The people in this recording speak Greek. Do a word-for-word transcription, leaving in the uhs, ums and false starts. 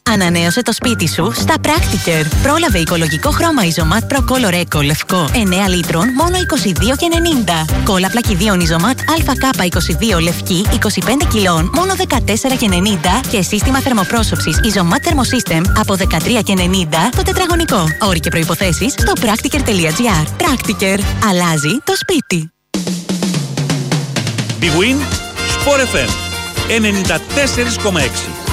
Ανανέωσε το σπίτι σου στα Practicare. Πρόλαβε οικολογικό χρώμα Isomat Pro Color Eco λευκό εννέα λίτρων μόνο είκοσι δύο και ενενήντα. Κόλλα πλακιδίων Isomat έι κέι είκοσι δύο λευκή είκοσι πέντε κιλών μόνο δεκατέσσερα και ενενήντα και σύστημα θερμοπρόσωψης Isomat Thermosystem από δεκατρία και ενενήντα το τετραγωνικό. Όροι και προϋποθέσεις στο practicare.gr. Practicare. Αλλάζει το σπίτι. Big Win, Sport εφ εμ ενενήντα τέσσερα κόμμα έξι.